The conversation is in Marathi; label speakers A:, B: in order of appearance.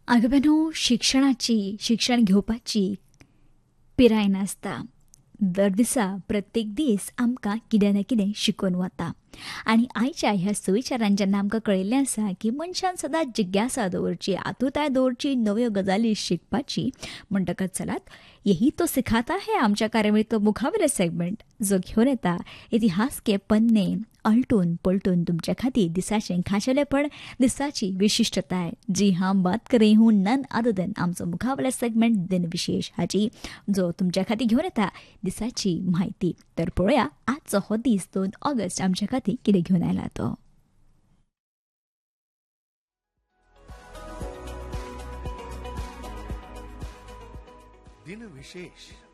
A: आगोबानो शिक्षण घेवपाची पिराय नासता. दर दिसा प्रत्येक दीस आमकां कितें ना कितें शिकून वता. आनी आयच्या ह्या सुविचारान जेन्ना आमकां कळिल्लें आसा की मनशान सदांच जिज्ञासा दवरची, आतुरताय दवरची, नव्यो गजाली शिकपाची, म्हणटकच चलात यही तो सिखाता है आमच्या कार्यावळीचो मुखावेलो सेगमेंट जो घेवन येता इतिहास के पन्ने अलटून पलटून तुमच्या खातीर दिसाचें खाशेलेपण, दिसाची विशिश्टताय. जी हां, बात कर रही हूं नन अदर देन आमचो मुखावेलो सेगमेंट दिन विशेष हाची, जो तुमच्या खातीर घेवन येता दिसाची म्हायती. तर पळोवया आजचो हो दीस 2 ऑगस्ट आमच्या खातीर कितें घेवन आयला तो.
B: दिन विशेष